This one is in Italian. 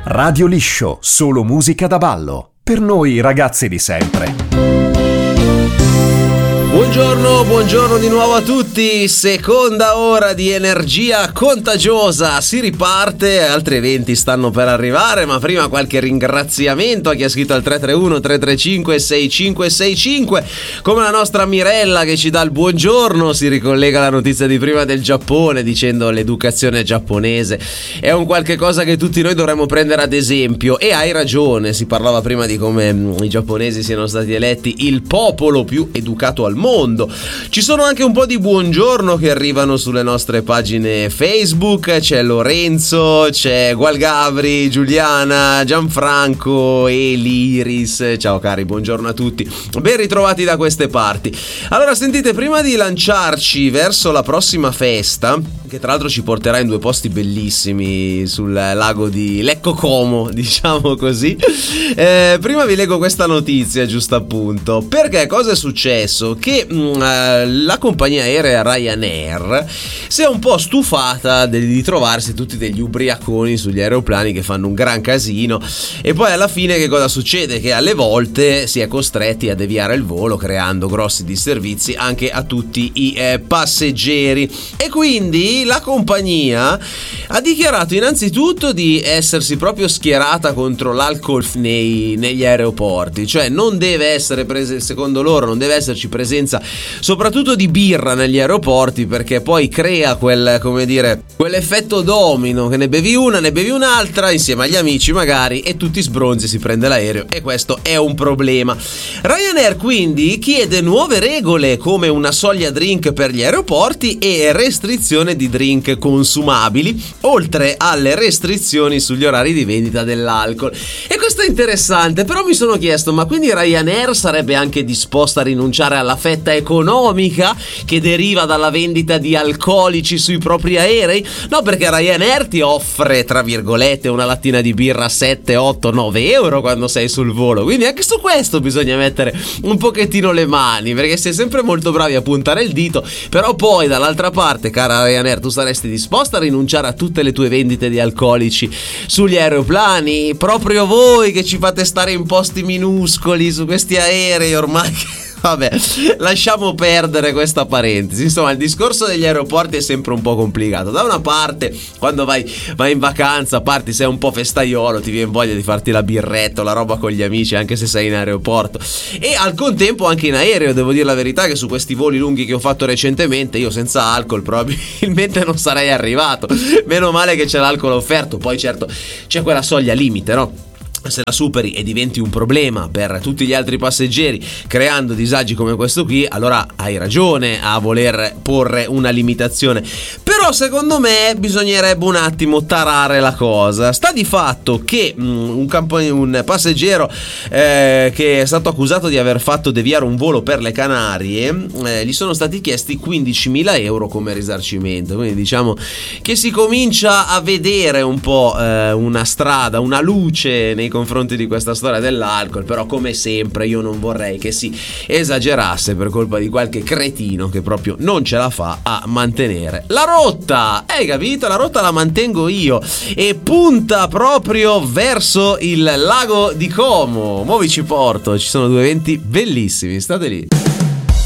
Radio Liscio, solo musica da ballo. Per noi ragazzi di sempre. Buongiorno di nuovo a tutti. Seconda ora di energia contagiosa. Si riparte, altri eventi stanno per arrivare, ma prima qualche ringraziamento a chi ha scritto al 331-335-6565, come la nostra Mirella che ci dà il buongiorno. Si ricollega alla notizia di prima del Giappone dicendo l'educazione giapponese è un qualche cosa che tutti noi dovremmo prendere ad esempio, e hai ragione. Si parlava prima di come i giapponesi siano stati eletti il popolo più educato al mondo. Ci sono anche un po' di buongiorno che arrivano sulle nostre pagine Facebook. C'è Lorenzo, c'è Gualgabri, Giuliana, Gianfranco, Eli, Iris. Ciao cari, buongiorno a tutti, ben ritrovati da queste parti. Allora sentite, prima di lanciarci verso la prossima festa, che tra l'altro ci porterà in due posti bellissimi sul lago di Lecco Como, diciamo così, prima vi leggo questa notizia, giusto appunto, perché cosa è successo? Che la compagnia aerea Ryanair si è un po' stufata di trovarsi tutti degli ubriaconi sugli aeroplani che fanno un gran casino, e poi alla fine che cosa succede? Che alle volte si è costretti a deviare il volo, creando grossi disservizi anche a tutti i passeggeri, e quindi la compagnia ha dichiarato innanzitutto di essersi proprio schierata contro l'alcol negli aeroporti, cioè non deve essere secondo loro non deve esserci presenza soprattutto di birra negli aeroporti, perché poi crea quell'effetto domino, che ne bevi una, ne bevi un'altra insieme agli amici magari e tutti sbronzi, si prende l'aereo, e questo è un problema. Ryanair quindi chiede nuove regole come una soglia drink per gli aeroporti e restrizione di drink consumabili, oltre alle restrizioni sugli orari di vendita dell'alcol. E questo è interessante, però mi sono chiesto, ma quindi Ryanair sarebbe anche disposta a rinunciare alla fetta economica che deriva dalla vendita di alcolici sui propri aerei? No, perché Ryanair ti offre, tra virgolette, una lattina di birra a 7, 8, 9 euro quando sei sul volo, quindi anche su questo bisogna mettere un pochettino le mani, perché sei sempre molto bravi a puntare il dito, però poi dall'altra parte, cara Ryanair, tu saresti disposta a rinunciare a tutte le tue vendite di alcolici sugli aeroplani? Proprio voi che ci fate stare in posti minuscoli su questi aerei ormai. Vabbè, lasciamo perdere questa parentesi. Insomma, il discorso degli aeroporti è sempre un po' complicato. Da una parte, quando vai in vacanza, parti, sei un po' festaiolo, ti viene voglia di farti la birretta o la roba con gli amici, anche se sei in aeroporto, e al contempo anche in aereo. Devo dire la verità che su questi voli lunghi che ho fatto recentemente, io senza alcol probabilmente non sarei arrivato. Meno male che c'è l'alcol offerto. Poi certo c'è quella soglia limite, no? Se la superi e diventi un problema per tutti gli altri passeggeri, creando disagi come questo qui, allora hai ragione a voler porre una limitazione. Però secondo me bisognerebbe un attimo tarare la cosa. Sta di fatto che un passeggero che è stato accusato di aver fatto deviare un volo per le Canarie, gli sono stati chiesti 15.000 euro come risarcimento. Quindi diciamo che si comincia a vedere un po' una strada, una luce nei confronti di questa storia dell'alcol. Però come sempre io non vorrei che si esagerasse per colpa di qualche cretino che proprio non ce la fa a mantenere la rotta. Hai capito? La rotta la mantengo io e punta proprio verso il lago di Como. Mo vi ci porto, ci sono due eventi bellissimi, state lì.